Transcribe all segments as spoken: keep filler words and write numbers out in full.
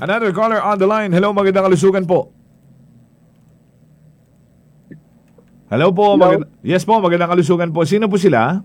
Another caller on the line. Hello, magandang kalusugan po. Hello po. Hello? Magand- yes po, magandang kalusugan po. Sino po sila?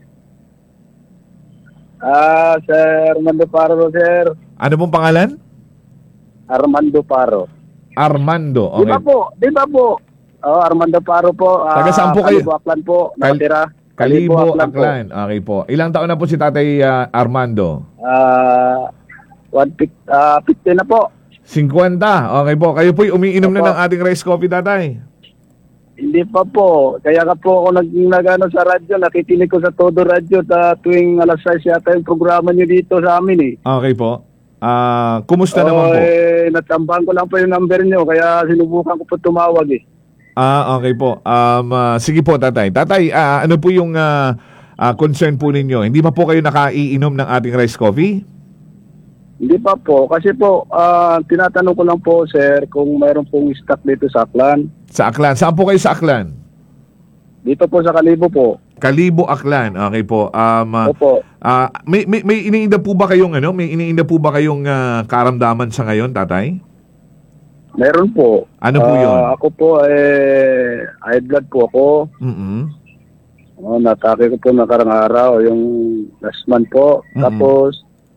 Ah, Sir Armando Paro, sir. Ano pong pangalan? Armando Paro. Armando. Di ba Okay. po? Di ba po? Oh, Armando Paro po. Ah, Taga saan po kayo? Kalibo Aklan po. Kal- Nakatira. Kalibo, Aklan po. Aklan. Okay po. Ilang taon na po si Tatay ah, Armando? Ah, one pic- ah, fifty na po. fifty. Okay po. Kayo po'y umiinom na Opo. ng ating rice coffee, Tatay. Hindi pa po. Kaya ka po ako nag, nag-ano sa radyo. Nakikinig ko sa Todo Radyo ta tuwing alas sais yata yung programa nyo dito sa amin eh. Okay po. Ah, kumusta Oh, naman po? eh, natambahan ko lang po yung number nyo. Kaya sinubukan ko po tumawag eh. Ah, okay po. Um, ah, sige po, Tatay. Tatay, ah, ano po yung ah, ah, concern po ninyo? Hindi pa po kayo nakaiinom ng ating rice coffee? Hindi pa po. Kasi po, ah, tinatanong ko lang po, sir, kung mayroon pong stock dito sa Aklan. Sa Aklan. Saan po kayo sa Aklan? Dito po sa Kalibo po. Kalibo, Aklan. Okay po. Um, ah, Opo. ah, may, may, may iniinda po ba kayong ano? May iniinda po ba kayong ah, karamdaman sa ngayon, Tatay? Meron po. Ano po Ah, yun? Ako po, eh, high blood po ako. Mm-mm. Oh, natake ko po nakarang araw, yung last month po. Mm-mm. Tapos,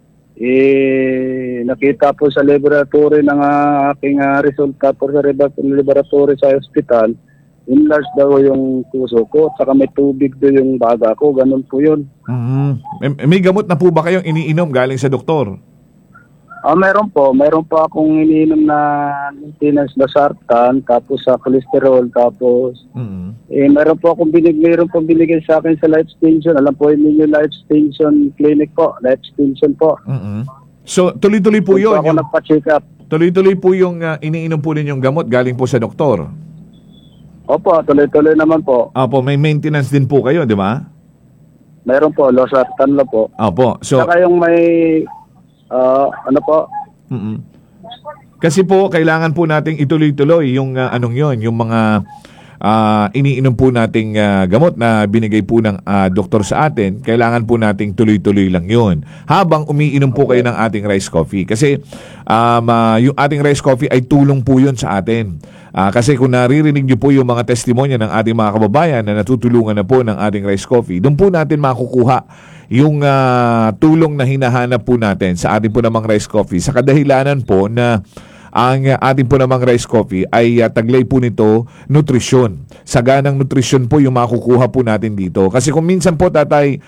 eh, nakita po sa laboratory ng ah, aking ah, resulta po sa reba- laboratory sa hospital, enlarged daw yung puso ko, saka may tubig daw yung baga ko, ganun po yun. Mm-hmm. May, may gamot na po ba kayong iniinom galing sa doktor? Ah, meron po. Meron po akong iniinom na maintenance na sartan, tapos sa cholesterol, tapos Mm-hmm. eh, meron po akong binig, meron po binigay sa akin sa Life Extension. Alam po yun yung Life Extension Clinic po. Life Extension po. Mm-hmm. So, tuloy-tuloy po Doon yun. po ako Yung, nagpa-check up. tuloy-tuloy po yung ah, iniinom po ninyong gamot galing po sa doktor. Opo, tuloy-tuloy naman po. Opo, may maintenance din po kayo, di ba? Meron po, losartan lang po. Opo. So, Saka yung may, ah, ano po, mm-mm. Kasi po, kailangan po nating ituloy-tuloy yung ah, anong yon, yung mga ah, iniinom po nating ah, gamot na binigay po ng ah, doktor sa atin. Kailangan po nating tuloy-tuloy lang yun. Habang umiinom po kayo ng ating rice coffee. Kasi um, ah, yung ating rice coffee ay tulong po yun sa atin. Ah, kasi kung naririnig niyo po yung mga testimonya ng ating mga kababayan na natutulungan na po ng ating rice coffee, doon po natin makukuha yung ah, tulong na hinahanap po natin sa ating po namang rice coffee sa kadahilanan po na ang uh, ating po namang rice coffee ay uh, taglay po nito nutrisyon. Saganang nutrisyon po yung makukuha po natin dito. Kasi kung minsan po, Tatay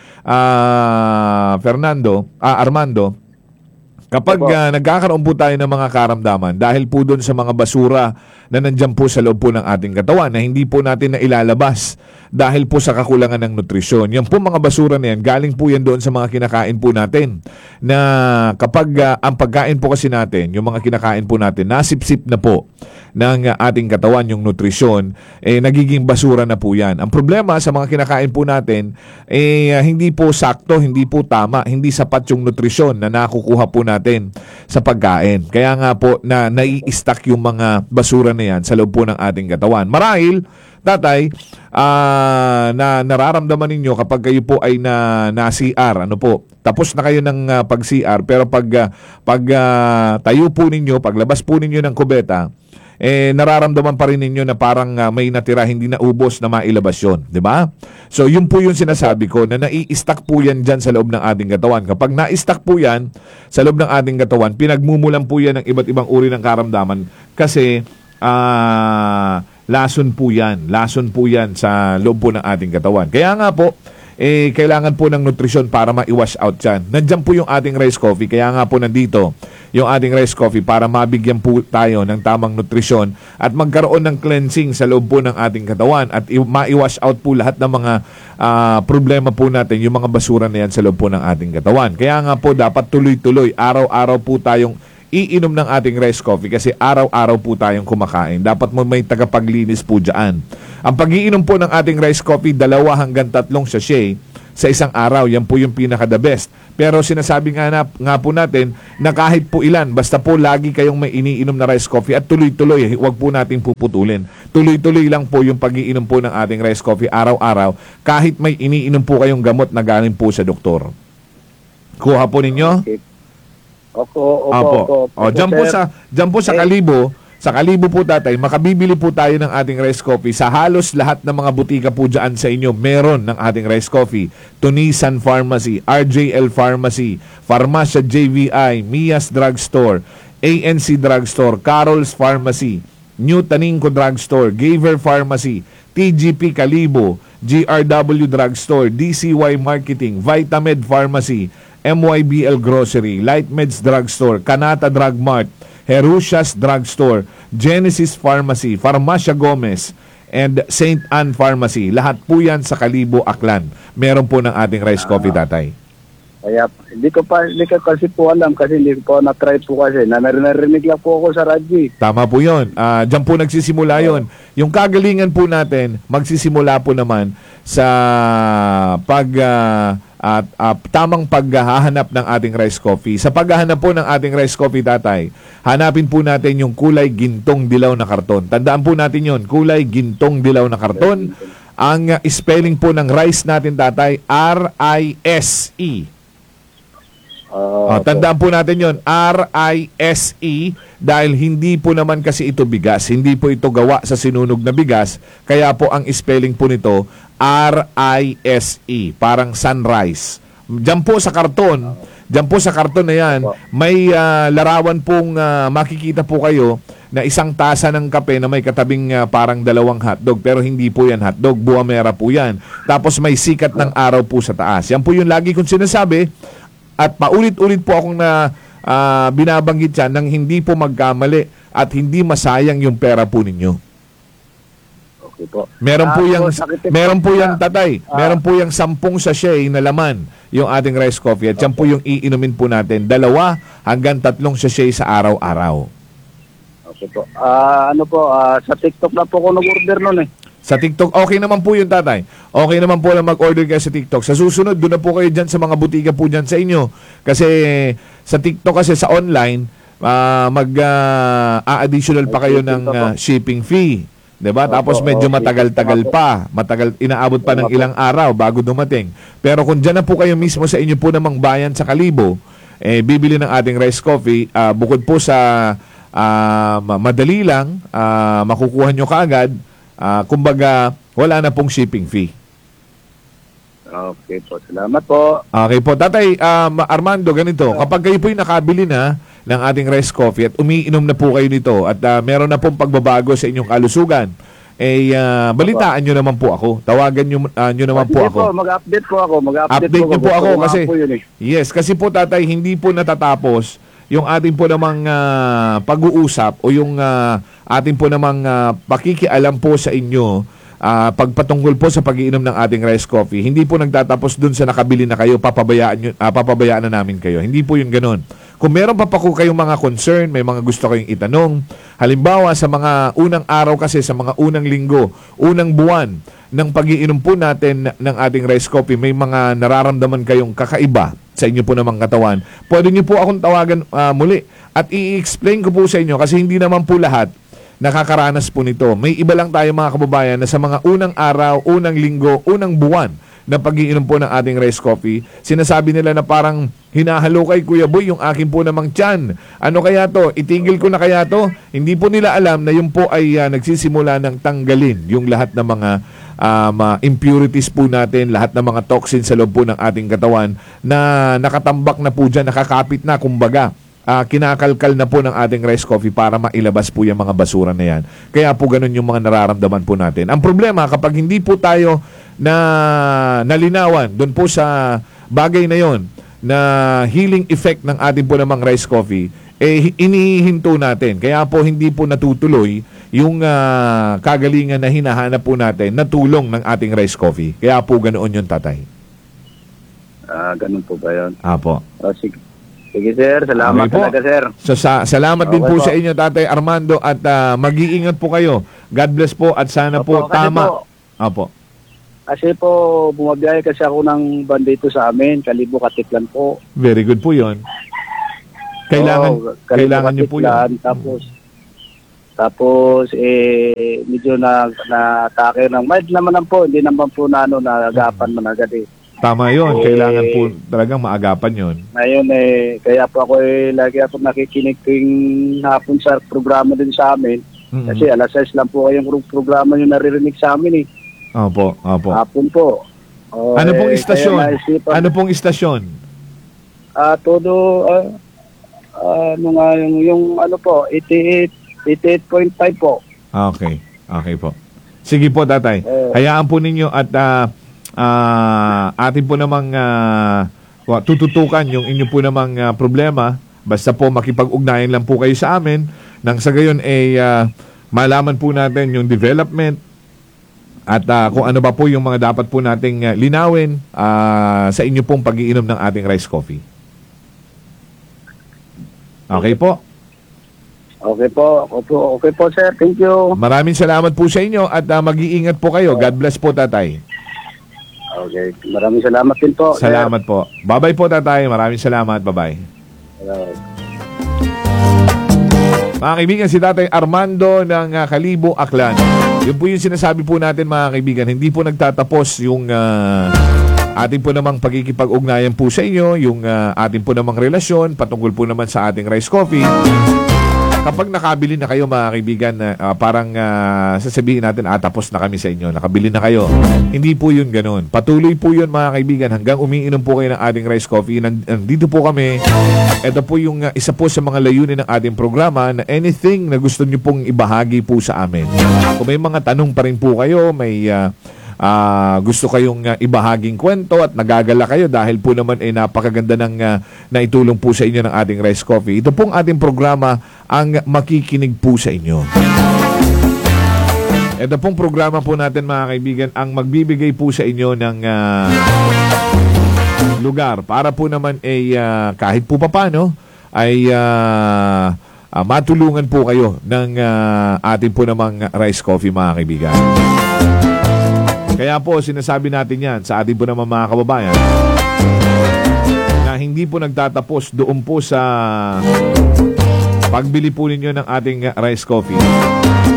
uh, Fernando, ah, Armando, kapag uh, nagkakaroon po tayo ng mga karamdaman dahil po doon sa mga basura na nandyan po sa loob po ng ating katawan na hindi po natin na ilalabas dahil po sa kakulangan ng nutrisyon. Yan po mga basura na yan, galing po yan doon sa mga kinakain po natin. Na kapag uh, ang pagkain po kasi natin, yung mga kinakain po natin, nasipsip na po ng uh, ating katawan yung nutrisyon, eh nagiging basura na po yan. Ang problema sa mga kinakain po natin, eh uh, hindi po sakto, hindi po tama, hindi sapat yung nutrisyon na nakukuha po natin sa pagkain. Kaya nga po na nai-stack yung mga basura na yan sa loob po ng ating katawan. Marahil, Tatay, uh, na nararamdaman ninyo kapag kayo po ay na, na C R, ano po, tapos na kayo ng uh, pag-C R, pero pag, uh, pag uh, tayo po ninyo, paglabas po ninyo ng kubeta, eh nararamdaman pa rin ninyo na parang uh, may natira, hindi na ubos na mailabas yun, di ba? So yun po yung sinasabi ko na nai-stack po yan dyan sa loob ng ating katawan. Kapag na-stack po yan sa loob ng ating katawan, pinagmumulan po yan ng iba't ibang uri ng karamdaman kasi ah uh, lason po yan. Lason po yan sa loob po ng ating katawan. Kaya nga po, eh, kailangan po ng nutrisyon para ma-wash out yan. Nandiyan po yung ating rice coffee. Kaya nga po nandito yung ating rice coffee para mabigyan po tayo ng tamang nutrisyon at magkaroon ng cleansing sa loob po ng ating katawan at ma-wash out po lahat ng mga uh, problema po natin, yung mga basura na yan sa loob po ng ating katawan. Kaya nga po dapat tuloy-tuloy, araw-araw po tayong iinom ng ating rice coffee kasi araw-araw po tayong kumakain. Dapat mo may tagapaglinis po dyan. Ang pag-iinom po ng ating rice coffee, dalawa hanggang tatlong sachet sa isang araw. Yan po yung pinaka-the best. Pero sinasabi nga, na, nga po natin na kahit po ilan, basta po lagi kayong may iniinom na rice coffee at tuloy-tuloy, huwag po nating puputulin. Tuloy-tuloy lang po yung pag-iinom po ng ating rice coffee araw-araw kahit may iniinom po kayong gamot na galing po sa doktor. Kuha po ninyo? Okay. Opo, opo, Opo. opo. opo, O, dyan po sir. sa, dyan po sa Eh, Kalibo, sa Kalibo po tatay, makabibili po tayo ng ating rice coffee. Sa halos lahat ng mga butika po dyan sa inyo, meron ng ating rice coffee. Tunisan Pharmacy, R J L Pharmacy, Farmacia J V I, Mia's Drugstore, A N C Drugstore, Carol's Pharmacy, New Taninco Drugstore, Gaver Pharmacy, T G P Kalibo, G R W Drugstore, D C Y Marketing, Vitamed Pharmacy, M Y B L Grocery, Lightmeds Drugstore, Kanata Drug Mart, Herusias Drugstore, Genesis Pharmacy, Farmacia Gomez, and Saint Anne Pharmacy. Lahat po yan sa Kalibo, Aklan. Meron po ng ating rice coffee, tatay. Kaya hindi ko pa hindi ko kasi po alam kasi hindi ko pa na-try po kasi na narinig lang po ako sa radyo. Tama po yun. Uh, diyan po nagsisimula yun. Yung kagalingan po natin, magsisimula po naman sa pag... Uh, at uh, tamang paghahanap ng ating rice coffee. Sa paghahanap po ng ating rice coffee, tatay, hanapin po natin yung kulay gintong dilaw na karton. Tandaan po natin yon, kulay gintong dilaw na karton. Ang uh, spelling po ng rice natin, tatay, R I S E. Uh, Uh, tandaan po natin yon, R I S E, dahil hindi po naman kasi ito bigas. Hindi po ito gawa sa sinunog na bigas. Kaya po ang spelling po nito, R I S E, parang sunrise. Diyan po sa karton, diyan po sa karton na yan, may uh, larawan pong uh, makikita po kayo na isang tasa ng kape na may katabing uh, parang dalawang hotdog. Pero hindi po yan hotdog, buwamera po yan. Tapos may sikat ng araw po sa taas. Yan po yung lagi kong sinasabi. At paulit-ulit po akong na uh, binabanggit yan nang hindi po magkamali at hindi masayang yung pera po ninyo. Okay po. Meron po Ah, yang so, nakitip meron po po yang na- tatay. Ah. Meron po yang sampung sachet na laman yung ating rice coffee at yan po yung iinumin po natin. Dalawa hanggang tatlong sachet sa araw-araw. Okay po. Ah, ano po, ah, sa TikTok na po ako nag-order noon eh. Sa TikTok, okay naman po yun, tatay. Okay naman po na mag-order kayo sa TikTok. Sa susunod, doon na po kayo dyan sa mga butika po dyan sa inyo. Kasi sa TikTok kasi sa online, uh, mag-a-additional pa kayo ng uh, shipping fee. Diba? Tapos medyo matagal-tagal pa. Matagal, inaabot pa ng ilang araw bago dumating. Pero kung dyan na po kayo mismo sa inyo po namang bayan sa Kalibo, eh, bibili ng ating rice coffee, uh, bukod po sa uh, madali lang, uh, makukuha nyo kaagad. Uh, kumbaga, wala na pong shipping fee. Okay po. Salamat po. Okay po. Tatay, um, Armando, ganito. Kapag kayo po'y nakabili na ng ating rice coffee at umiinom na po kayo nito at uh, meron na pong pagbabago sa inyong kalusugan, eh, uh, balitaan nyo naman po ako. Tawagan nyo, uh, nyo naman po Sige ako. po, mag-update po ako. Mag-update Update po nyo po Gusto ako ko nga kasi, po yun eh. yes, kasi po tatay, hindi po natatapos yung ating po namang uh, pag-uusap o yung uh, ating po namang uh, pakikialam po sa inyo uh, pagpatungkol po sa pag-iinom ng ating rice coffee. Hindi po nagtatapos dun sa nakabili na kayo, papabayaan, nyo, uh, papabayaan na namin kayo. Hindi po yung ganun. Kung meron pa pa po kayong mga concern, may mga gusto kayong itanong, halimbawa sa mga unang araw kasi, sa mga unang linggo, unang buwan ng pag-iinom po natin ng ating rice coffee, may mga nararamdaman kayong kakaiba sa inyo po namang katawan, pwede niyo po akong tawagan uh, muli at i-explain ko po sa inyo kasi hindi naman po lahat nakakaranas po nito. May iba lang tayo mga kababayan na sa mga unang araw, unang linggo, unang buwan na pag-iinom po ng ating rice coffee, sinasabi nila na parang hinahalo kay Kuya Boy yung akin po namang tiyan. Ano kaya to? Itigil ko na kaya to? Hindi po nila alam na yun po ay uh, nagsisimula ng tanggalin yung lahat ng mga um, uh, impurities po natin, lahat ng mga toxins sa loob po ng ating katawan na nakatambak na po dyan, nakakapit na, kumbaga. Uh, kinakalkal na po ng ating rice coffee para mailabas po yung mga basura na yan. Kaya po ganun yung mga nararamdaman po natin. Ang problema, kapag hindi po tayo na nalinawan doon po sa bagay na yon na healing effect ng ating po namang rice coffee, eh inihinto natin. Kaya po hindi po natutuloy yung uh, kagalingan na hinahanap po natin na tulong ng ating rice coffee. Kaya po ganoon yung tatay. Ah, ganun po ba yun? Apo. Oh, sige. Sige sir, salamat Okay po. talaga sir. So sa, salamat din Okay po po. sa inyo, Tatay Armando, at uh, mag-iingat po kayo. God bless po at sana Opo, po kasi tama. po, Apo. Kasi po, bumabiyahe kasi ako ng bandito sa amin, Kalibo, Katiklan po. Very good po 'yon. Kailangan Oo, Kalibo, kailangan niyo po 'yan. Katiklan, Tapos, tapos, eh, medyo na, na-atake ng, mild naman lang po, hindi naman po na, ano, nagapan man agad eh. Tama yon. Kailangan po talagang maagapan yon. Ngayon eh, kaya po ako eh, lagi ako nakikinig tuwing hapon sa programa din sa amin. Mm-mm. Kasi alas sais lang po kayong pro- programa yung naririnig sa amin eh. Opo, opo. Hapon po. O, Ano pong eh, istasyon? kaya naisipan- Ano pong istasyon? Ah, todo, ah, ah, ano nga yung, yung ano po, eighty-eight, eighty-eight point five po. Okay. Okay po. Sige po, tatay. Eh. Hayaan po ninyo at ah, ah, atin po namang ah, wa- tututukan yung inyo po namang ah, problema. Basta po makipag-ugnayan lang po kayo sa amin. Nang sa gayon ay ah, malaman po natin yung development at ah, kung ano ba po yung mga dapat po nating ah, linawin ah, sa inyo pong pag-iinom ng ating rice coffee. Okay po. Okay po, okay po, okay po sir, thank you. Maraming salamat po sa inyo at ah, mag-iingat po kayo. God bless po, tatay. Okay, maraming salamat din po. sir. Salamat po. Bye-bye po, tatay. Maraming salamat. Bye-bye. Salamat. Mga kaibigan, si Tatay Armando ng uh, Kalibo, Aklan. Yun po yung sinasabi po natin, mga kaibigan. Hindi po nagtatapos yung uh, ating po namang pagkikipag-ugnayan po sa inyo, yung uh, ating po namang relasyon, patungkol po naman sa ating rice coffee. Kapag nakabili na kayo, mga kaibigan, uh, parang uh, sasabihin natin, ah, tapos na kami sa inyo, nakabili na kayo. Hindi po yun ganun. Patuloy po yun, mga kaibigan, hanggang umiinom po kayo ng ating rice coffee. Nandito po kami. Ito po yung uh, isa po sa mga layunin ng ating programa na anything na gusto nyo pong ibahagi po sa amin. Kung may mga tanong pa rin po kayo, may uh, uh, gusto kayong uh, ibahaging kwento at nagagala kayo dahil po naman ay napakaganda ng uh, naitulong po sa inyo ng ating rice coffee. Ito pong ating programa ang makikinig po sa inyo. Ito pong programa po natin, mga kaibigan, ang magbibigay po sa inyo ng uh, lugar para po naman ay uh, kahit po papano ay uh, uh, matulungan po kayo ng uh, ating po namang rice coffee, mga kaibigan. Kaya po sinasabi natin yan sa ating po naman mga kababayan na hindi po nagtatapos doon po sa pagbili po ninyo ng ating rice coffee.